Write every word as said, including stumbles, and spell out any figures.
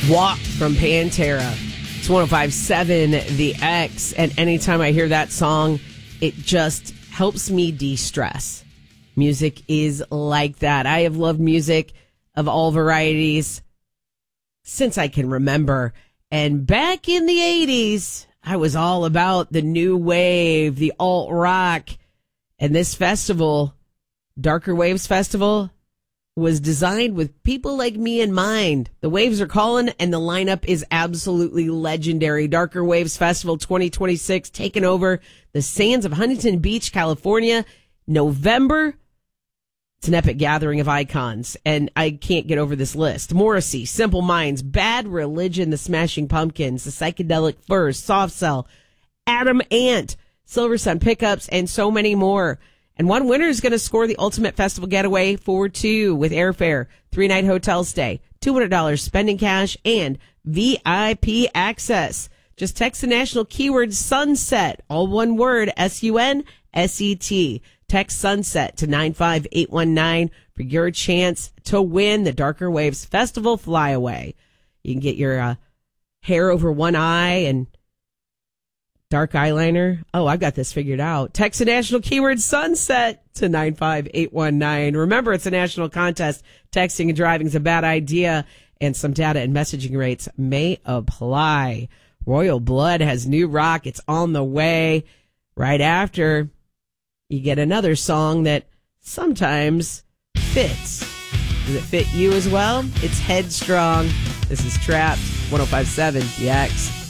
Walk from Pantera. It's one oh five point seven The X, and anytime I hear that song, it just helps me de-stress. Music is like that. I have loved music of all varieties since I can remember. And back in the eighties, I was all about the new wave, the alt rock, and this festival, Darker Waves Festival, was designed with people like me in mind. The Waves are calling, and the lineup is absolutely legendary. Darker Waves Festival twenty twenty-six taking over the sands of Huntington Beach, California, November. It's an epic gathering of icons, and I can't get over this list. Morrissey, Simple Minds, Bad Religion, The Smashing Pumpkins, The Psychedelic Furs, Soft Cell, Adam Ant, Silver Sun Pickups, and so many more. And one winner is going to score the ultimate festival getaway for two with airfare, three-night hotel stay, two hundred dollars spending cash, and V I P access. Just text the national keyword SUNSET, all one word, S U N S E T. Text SUNSET to nine five eight one nine for your chance to win the Darker Waves Festival Flyaway. You can get your uh, hair over one eye and dark eyeliner. Oh, I've got this figured out. Text the national keyword SUNSET to nine five eight one nine. Remember, it's a national contest. Texting and driving is a bad idea, and some data and messaging rates may apply. Royal Blood has new rock. It's on the way. Right after, you get another song that sometimes fits. Does it fit you as well? It's Headstrong. This is Trapped, one oh five point seven The X.